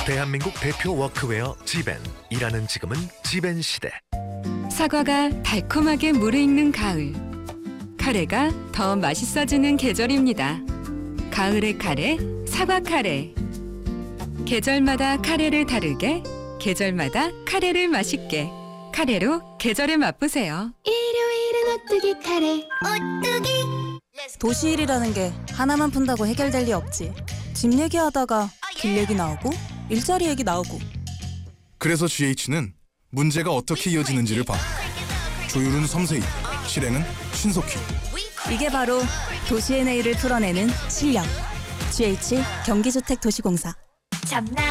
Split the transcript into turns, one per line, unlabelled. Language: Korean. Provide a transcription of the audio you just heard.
대한민국 대표 워크웨어 지벤. 일하는 지금은 지벤 시대.
사과가 달콤하게 무르익는 가을. 카레가 더 맛있어지는 계절입니다. 가을의 카레, 사과 카레. 계절마다 카레를 다르게, 계절마다 카레를 맛있게. 카레로 계절을 맛보세요.
일요일은 오뚜기 카레. 오뚜기.
도시일이라는 게 하나만 푼다고 해결될 리 없지. 집 얘기하다가 길 얘기 나오고 일자리 얘기 나오고.
그래서 GH는 문제가 어떻게 이어지는지를 봐. 조율은 섬세히, 실행은 신속히.
이게 바로 도시의 내일을 풀어내는 실력. GH 경기주택도시공사.
참나